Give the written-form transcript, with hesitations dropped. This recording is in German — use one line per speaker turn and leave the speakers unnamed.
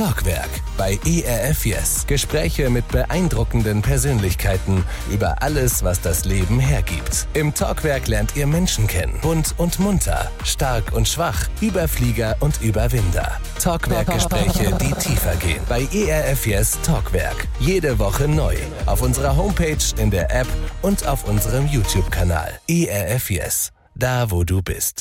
Talkwerk bei ERF Yes. Gespräche mit beeindruckenden Persönlichkeiten über alles, was das Leben hergibt. Im Talkwerk lernt ihr Menschen kennen. Bunt und munter, stark und schwach, Überflieger und Überwinder. Talkwerk-Gespräche, die tiefer gehen. Bei ERF Yes Talkwerk. Jede Woche neu. Auf unserer Homepage, in der App und auf unserem YouTube-Kanal. ERF Yes. Da, wo du bist.